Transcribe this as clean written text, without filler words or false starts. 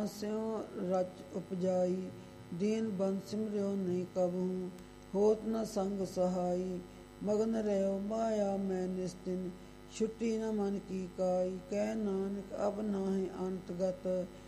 स्यों रच उपजाई, दीन बन सिमर्यो नहीं कबहूँ, होत न संग सहाई। मगन रहो माया मैं निस्तिन, छुट्टी न मन की काई। कह नानक अब नाहि अंतगत,